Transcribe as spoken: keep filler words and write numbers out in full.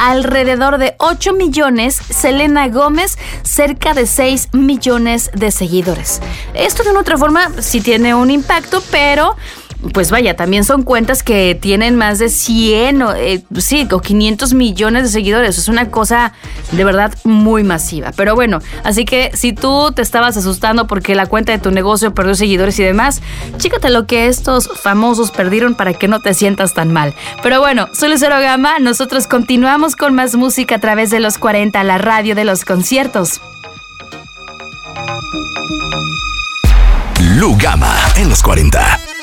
alrededor de ocho millones, Selena Gómez cerca de seis millones de seguidores. Esto de una otra forma sí tiene un impacto, pero pues vaya, también son cuentas que tienen más de cien o, eh, sí, o quinientos millones de seguidores. Es una cosa de verdad muy masiva. Pero bueno, así que si tú te estabas asustando porque la cuenta de tu negocio perdió seguidores y demás, chécate lo que estos famosos perdieron para que no te sientas tan mal. Pero bueno, soy Lucero Gama. Nosotros continuamos con más música a través de los cuarenta, la radio de los conciertos. Lu Gama en los cuarenta.